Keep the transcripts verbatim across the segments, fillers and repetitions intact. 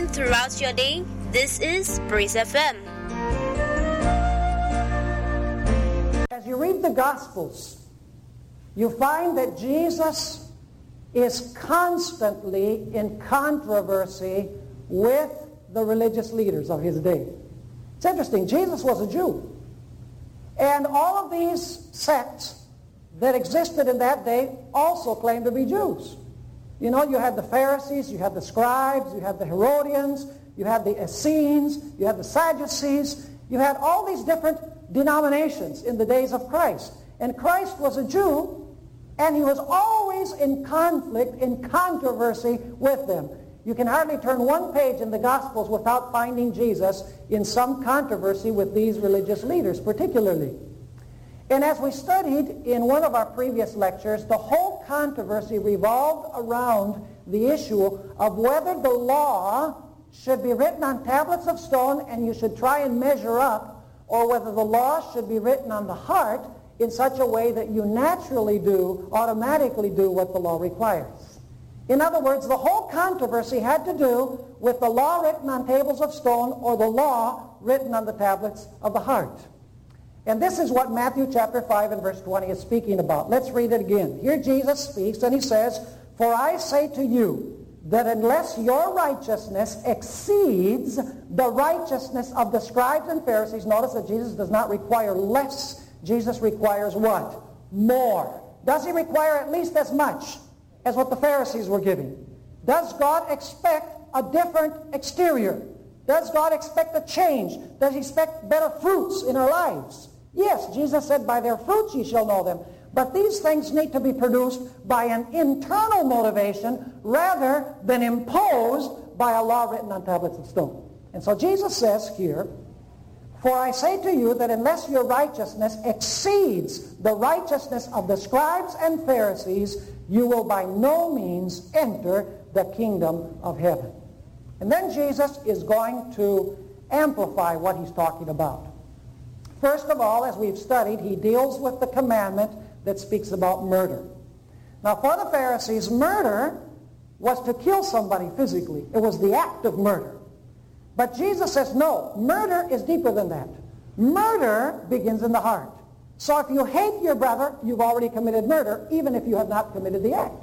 welcome throughout your day. This is Praise F M. As you read the Gospels, you find that Jesus is constantly in controversy with the religious leaders of his day. It's interesting. Jesus was a Jew. And all of these sects that existed in that day also claimed to be Jews. You know, you had the Pharisees, you had the scribes, you had the Herodians, you had the Essenes, you had the Sadducees, you had all these different denominations in the days of Christ. And Christ was a Jew, and he was always in conflict, in controversy with them. You can hardly turn one page in the Gospels without finding Jesus in some controversy with these religious leaders, particularly. And as we studied in one of our previous lectures, the whole controversy revolved around the issue of whether the law should be written on tablets of stone and you should try and measure up, or whether the law should be written on the heart in such a way that you naturally do, automatically do what the law requires. In other words, the whole controversy had to do with the law written on tables of stone or the law written on the tablets of the heart. And this is what Matthew chapter five and verse twenty is speaking about. Let's read it again. Here Jesus speaks and he says, "For I say to you that unless your righteousness exceeds the righteousness of the scribes and Pharisees," notice that Jesus does not require less. Jesus requires what? More. Does he require at least as much as what the Pharisees were giving? Does God expect a different exterior? Does God expect a change? Does he expect better fruits in our lives? Yes, Jesus said, "By their fruits ye shall know them." But these things need to be produced by an internal motivation rather than imposed by a law written on tablets of stone. And so Jesus says here, "For I say to you that unless your righteousness exceeds the righteousness of the scribes and Pharisees, you will by no means enter the kingdom of heaven." And then Jesus is going to amplify what he's talking about. First of all, as we've studied, he deals with the commandment that speaks about murder. Now, for the Pharisees, murder was to kill somebody physically. It was the act of murder. But Jesus says, no, murder is deeper than that. Murder begins in the heart. So if you hate your brother, you've already committed murder, even if you have not committed the act.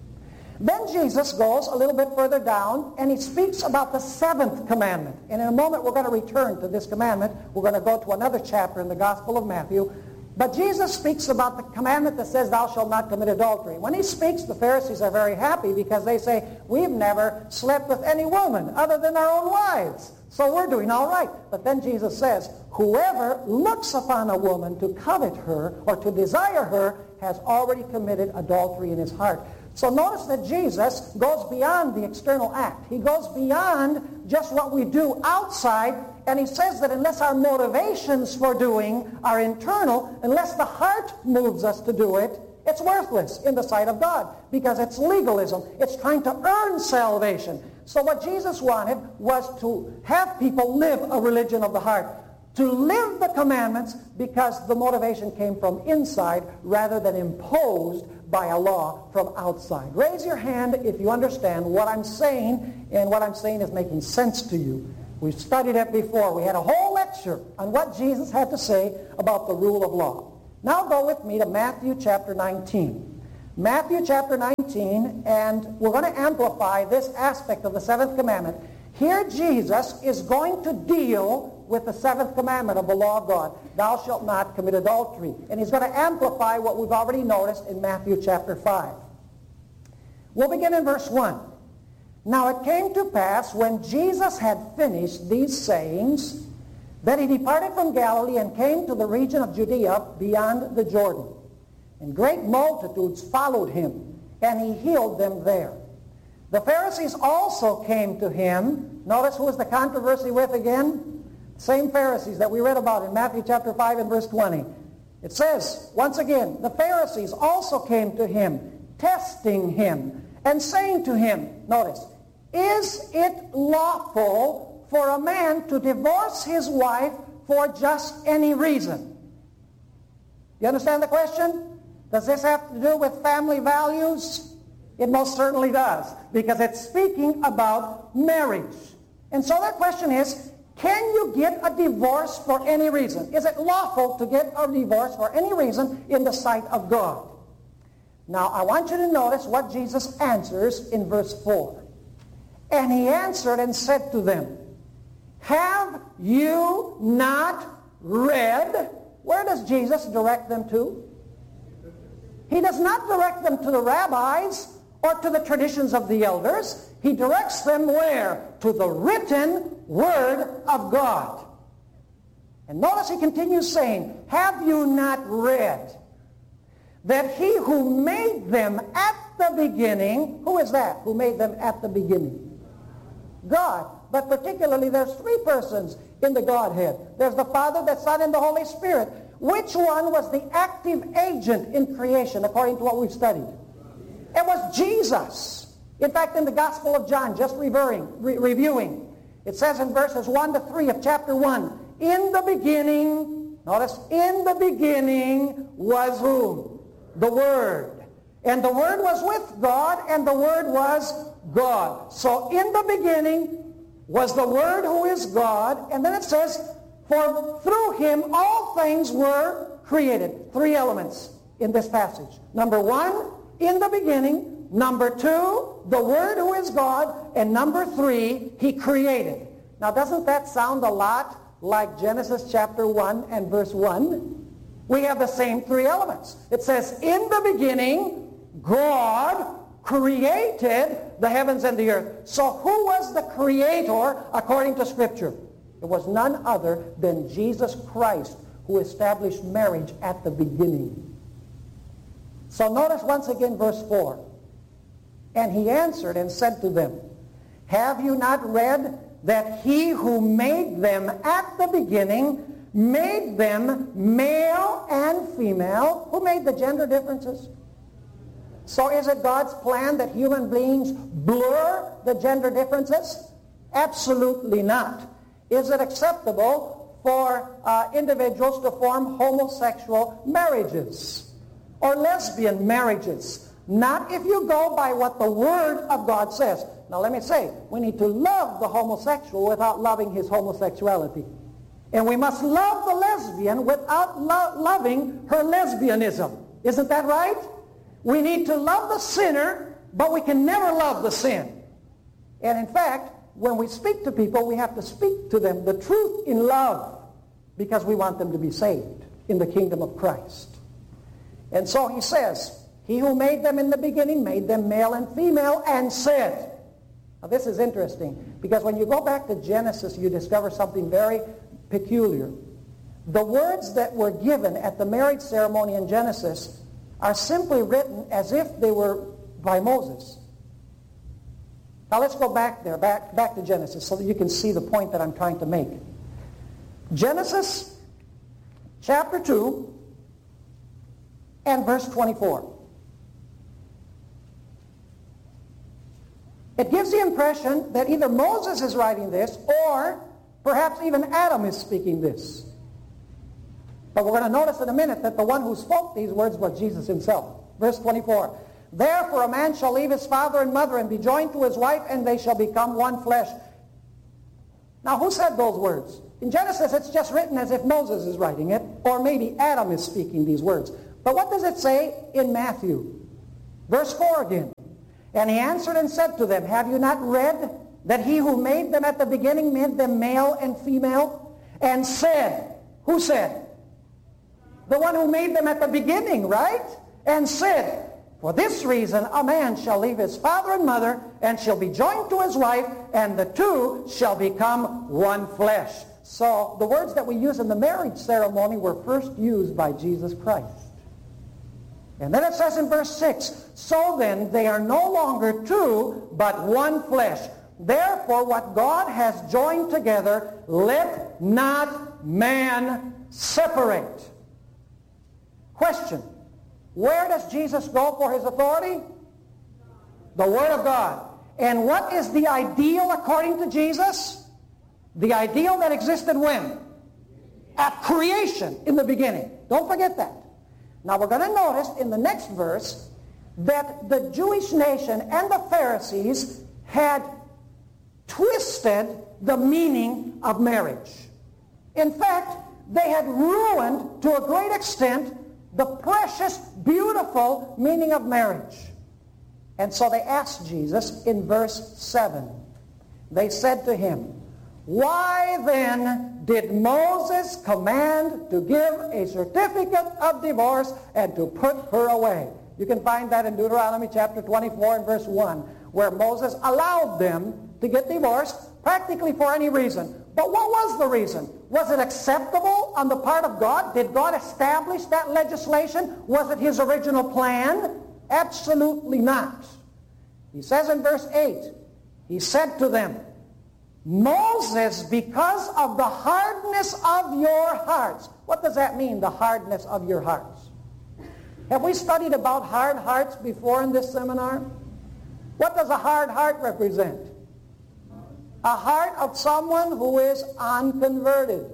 Then Jesus goes a little bit further down, and he speaks about the seventh commandment. And in a moment, we're going to return to this commandment. We're going to go to another chapter in the Gospel of Matthew. But Jesus speaks about the commandment that says, "Thou shalt not commit adultery." When he speaks, the Pharisees are very happy because they say, "We've never slept with any woman other than our own wives, so we're doing all right." But then Jesus says, "Whoever looks upon a woman to covet her or to desire her has already committed adultery in his heart." So notice that Jesus goes beyond the external act. He goes beyond just what we do outside, and he says that unless our motivations for doing are internal, unless the heart moves us to do it, it's worthless in the sight of God because it's legalism. It's trying to earn salvation. So what Jesus wanted was to have people live a religion of the heart, to live the commandments because the motivation came from inside rather than imposed by a law from outside. Raise your hand if you understand what I'm saying, and what I'm saying is making sense to you. We've studied it before. We had a whole lecture on what Jesus had to say about the rule of law. Now go with me to Matthew chapter nineteen. Matthew chapter nineteen, and we're going to amplify this aspect of the seventh commandment. Here Jesus is going to deal with the seventh commandment of the law of God. "Thou shalt not commit adultery." And he's going to amplify what we've already noticed in Matthew chapter five. We'll begin in verse one. "Now it came to pass, when Jesus had finished these sayings, that he departed from Galilee and came to the region of Judea beyond the Jordan. And great multitudes followed him, and he healed them there. The Pharisees also came to him." Notice who was the controversy with again? Same Pharisees that we read about in Matthew chapter five and verse twenty. It says, once again, "The Pharisees also came to him, testing him, and saying to him," notice, "Is it lawful for a man to divorce his wife for just any reason?" You understand the question? Does this have to do with family values? It most certainly does, because it's speaking about marriage. And so their question is, can you get a divorce for any reason? Is it lawful to get a divorce for any reason in the sight of God? Now, I want you to notice what Jesus answers in verse four. And he answered and said to them, have you not read? Where does Jesus direct them to? He does not direct them to the rabbis or to the traditions of the elders. He directs them where? To the written Word of God. And notice he continues saying, have you not read that he who made them at the beginning, who is that who made them at the beginning? God. But particularly there's three persons in the Godhead. There's the Father, the Son, and the Holy Spirit. Which one was the active agent in creation according to what we've studied? It was Jesus. In fact, in the Gospel of John, just reviewing, re- reviewing, it says in verses one to three of chapter one, in the beginning, notice, in the beginning was whom? The Word. And the Word was with God, and the Word was God. So in the beginning was the Word who is God, and then it says, for through him all things were created. Three elements in this passage. Number one, in the beginning. Number two, the Word who is God. And number three, he created. Now doesn't that sound a lot like Genesis chapter one and verse one? We have the same three elements. It says, in the beginning, God created the heavens and the earth. So who was the creator according to Scripture? It was none other than Jesus Christ, who established marriage at the beginning. So notice once again verse four. And he answered and said to them, have you not read that he who made them at the beginning made them male and female? Who made the gender differences? So is it God's plan that human beings blur the gender differences? Absolutely not. Is it acceptable for uh, individuals to form homosexual marriages or lesbian marriages? Not if you go by what the Word of God says. Now let me say, we need to love the homosexual without loving his homosexuality. And we must love the lesbian without lo- loving her lesbianism. Isn't that right? We need to love the sinner, but we can never love the sin. And in fact, when we speak to people, we have to speak to them the truth in love, because we want them to be saved in the kingdom of Christ. And so he says, he who made them in the beginning made them male and female and said. Now this is interesting, because when you go back to Genesis, you discover something very peculiar. The words that were given at the marriage ceremony in Genesis are simply written as if they were by Moses. Now let's go back there, back, back to Genesis, so that you can see the point that I'm trying to make. Genesis chapter two and verse twenty-four. It gives the impression that either Moses is writing this, or perhaps even Adam is speaking this. But we're going to notice in a minute that the one who spoke these words was Jesus himself. Verse twenty-four. Therefore a man shall leave his father and mother and be joined to his wife, and they shall become one flesh. Now who said those words? In Genesis it's just written as if Moses is writing it, or maybe Adam is speaking these words. But what does it say in Matthew? Verse four again. And he answered and said to them, have you not read that he who made them at the beginning made them male and female? And said, who said? The one who made them at the beginning, right? And said, for this reason a man shall leave his father and mother and shall be joined to his wife, and the two shall become one flesh. So the words that we use in the marriage ceremony were first used by Jesus Christ. And then it says in verse six, so then they are no longer two, but one flesh. Therefore what God has joined together, let not man separate. Question. Where does Jesus go for his authority? The Word of God. And what is the ideal according to Jesus? The ideal that existed when? At creation, in the beginning. Don't forget that. Now we're going to notice in the next verse that the Jewish nation and the Pharisees had twisted the meaning of marriage. In fact, they had ruined to a great extent the precious, beautiful meaning of marriage. And so they asked Jesus in verse seven. They said to him, "Why then did Moses command to give a certificate of divorce and to put her away?" You can find that in Deuteronomy chapter twenty-four and verse one, where Moses allowed them to get divorced practically for any reason. But what was the reason? Was it acceptable on the part of God? Did God establish that legislation? Was it his original plan? Absolutely not. He says in verse eight, he said to them, "Moses, because of the hardness of your hearts." What does that mean, the hardness of your hearts? Have we studied about hard hearts before in this seminar? What does a hard heart represent? A heart of someone who is unconverted.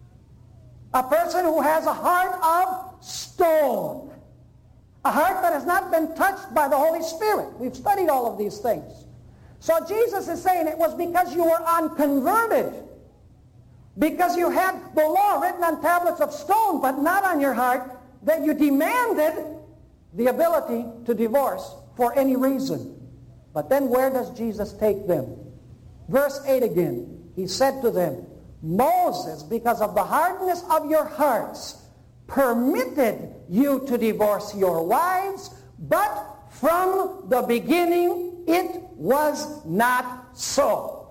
A person who has a heart of stone. A heart that has not been touched by the Holy Spirit. We've studied all of these things. So Jesus is saying it was because you were unconverted. Because you had the law written on tablets of stone, but not on your heart, that you demanded the ability to divorce for any reason. But then where does Jesus take them? Verse eight again. He said to them, "Moses, because of the hardness of your hearts, permitted you to divorce your wives, but from the beginning it was not so."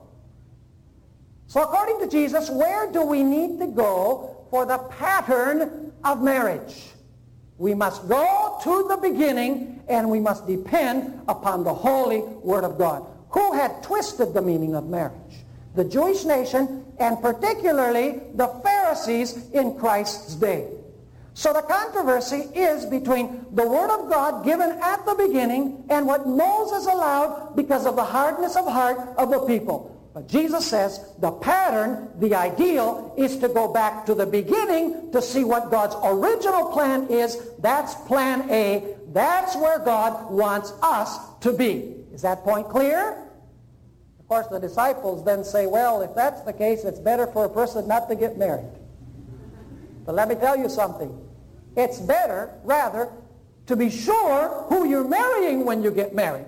So according to Jesus, where do we need to go for the pattern of marriage? We must go to the beginning, and we must depend upon the holy Word of God. Who had twisted the meaning of marriage? The Jewish nation, and particularly the Pharisees in Christ's day. So the controversy is between the Word of God given at the beginning and what Moses allowed because of the hardness of heart of the people. But Jesus says the pattern, the ideal, is to go back to the beginning to see what God's original plan is. That's plan A. That's where God wants us to be. Is that point clear? Of course, the disciples then say, well, if that's the case, it's better for a person not to get married. But let me tell you something. It's better, rather, to be sure who you're marrying when you get married.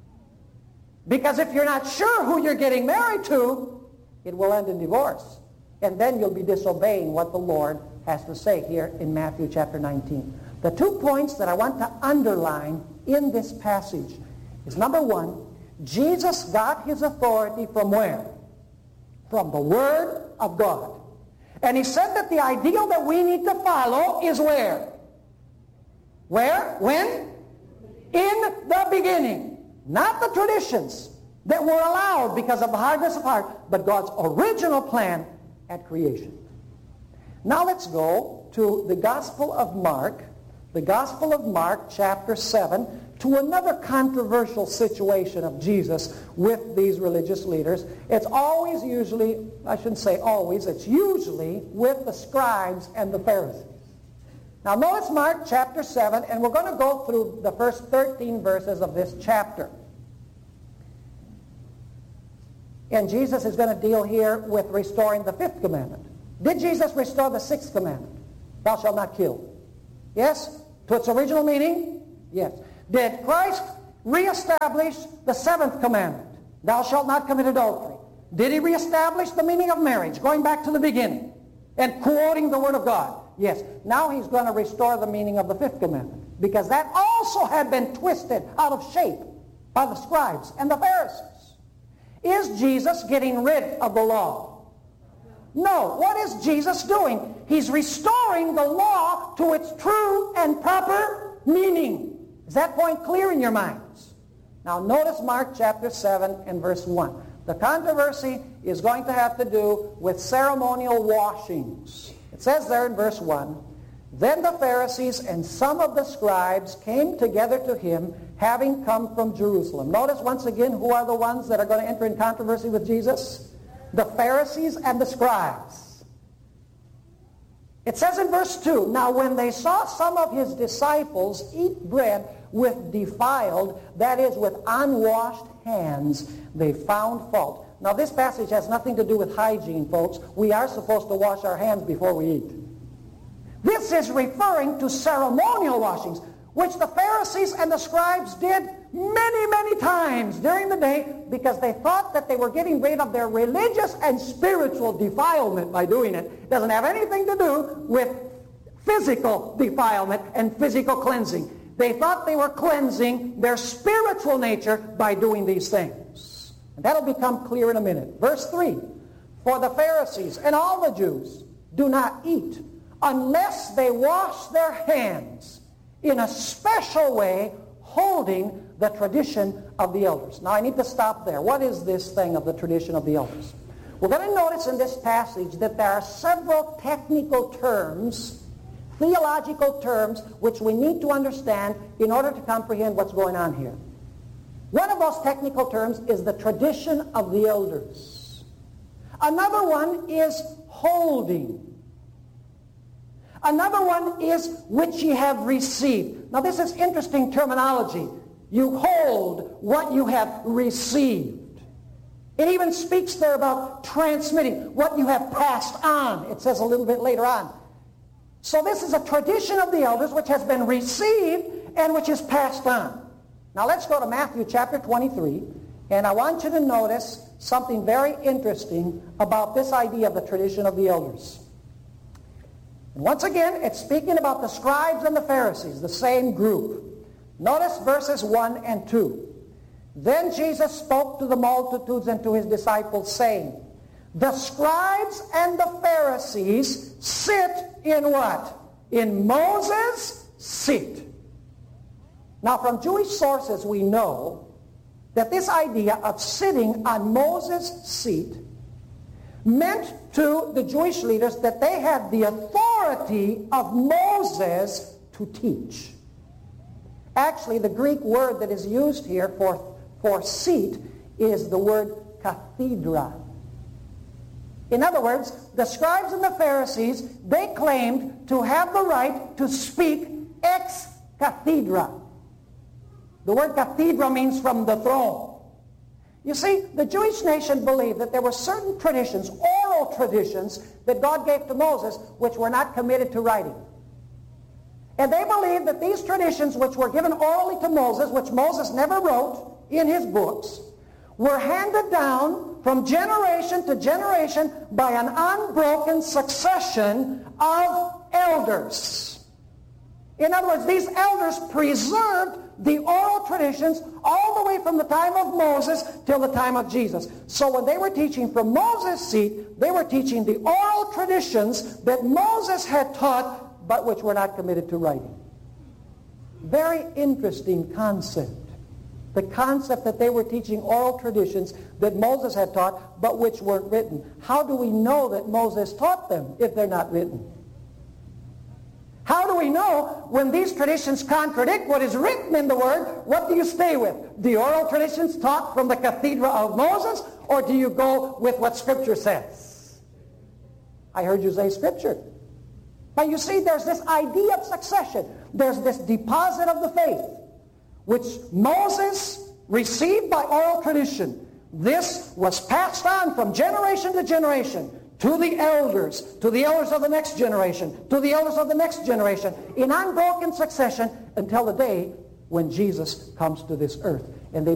Because if you're not sure who you're getting married to, it will end in divorce. And then you'll be disobeying what the Lord has to say here in Matthew chapter nineteen. The two points that I want to underline in this passage is, number one, Jesus got his authority from where? From the Word of God. And he said that the ideal that we need to follow is where? Where? When? In the beginning. Not the traditions that were allowed because of the hardness of heart, but God's original plan at creation. Now let's go to the Gospel of Mark, the Gospel of Mark chapter seven, to another controversial situation of Jesus with these religious leaders. It's always usually, I shouldn't say always, it's usually with the scribes and the Pharisees. Now notice Mark chapter seven, and we're going to go through the first thirteen verses of this chapter. And Jesus is going to deal here with restoring the fifth commandment. Did Jesus restore the sixth commandment? Thou shalt not kill. Yes? To its original meaning? Yes. Did Christ reestablish the seventh commandment? Thou shalt not commit adultery. Did he reestablish the meaning of marriage, going back to the beginning and quoting the Word of God? Yes. Now he's going to restore the meaning of the fifth commandment, because that also had been twisted out of shape by the scribes and the Pharisees. Is Jesus getting rid of the law? No. What is Jesus doing? He's restoring the law to its true and proper meaning. Is that point clear in your minds? Now notice Mark chapter seven and verse one. The controversy is going to have to do with ceremonial washings. It says there in verse one, "Then the Pharisees and some of the scribes came together to him, having come from Jerusalem." Notice once again, who are the ones that are going to enter in controversy with Jesus? The Pharisees and the scribes. It says in verse two, "Now when they saw some of his disciples eat bread with defiled, that is, with unwashed hands, they found fault." Now this passage has nothing to do with hygiene, folks. We are supposed to wash our hands before we eat. This is referring to ceremonial washings, which the Pharisees and the scribes did many, many times during the day because they thought that they were getting rid of their religious and spiritual defilement by doing it. It doesn't have anything to do with physical defilement and physical cleansing. They thought they were cleansing their spiritual nature by doing these things. And that'll become clear in a minute. Verse three, for the Pharisees and all the Jews do not eat unless they wash their hands in a special way, holding the tradition of the elders. Now I need to stop there. What is this thing of the tradition of the elders? We're going to notice in this passage that there are several technical terms, theological terms, which we need to understand in order to comprehend what's going on here. One of those technical terms is the tradition of the elders. Another one is holding. Another one is which ye have received. Now this is interesting terminology. You hold what you have received. It even speaks there about transmitting what you have passed on. It says a little bit later on. So this is a tradition of the elders which has been received and which is passed on. Now let's go to Matthew chapter twenty-three, and I want you to notice something very interesting about this idea of the tradition of the elders. And once again, it's speaking about the scribes and the Pharisees, the same group. Notice verses one and two. Then Jesus spoke to the multitudes and to his disciples, saying, the scribes and the Pharisees sit in what? In Moses' seat. Now, from Jewish sources, we know that this idea of sitting on Moses' seat meant to the Jewish leaders that they had the authority of Moses to teach. Actually, the Greek word that is used here for, for seat is the word cathedra. In other words, the scribes and the Pharisees, they claimed to have the right to speak ex cathedra. The word cathedra means from the throne. You see, the Jewish nation believed that there were certain traditions, oral traditions, that God gave to Moses, which were not committed to writing. And they believed that these traditions, which were given orally to Moses, which Moses never wrote in his books, were handed down from generation to generation by an unbroken succession of elders. In other words, these elders preserved the oral traditions all the way from the time of Moses till the time of Jesus. So when they were teaching from Moses' seat, they were teaching the oral traditions that Moses had taught, but which were not committed to writing. Very interesting concept. The concept that they were teaching oral traditions that Moses had taught, but which weren't written. How do we know that Moses taught them if they're not written? How do we know when these traditions contradict what is written in the Word? What do you stay with? The oral traditions taught from the cathedra of Moses, or do you go with what Scripture says? I heard you say Scripture. But you see, there's this idea of succession. There's this deposit of the faith, which Moses received by oral tradition. This was passed on from generation to generation to the elders, to the elders of the next generation, to the elders of the next generation, in unbroken succession until the day when Jesus comes to this earth. And they